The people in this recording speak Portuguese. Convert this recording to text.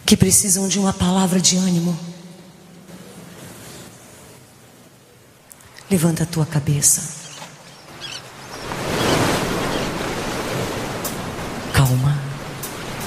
que precisam de uma palavra de ânimo. Levanta a tua cabeça.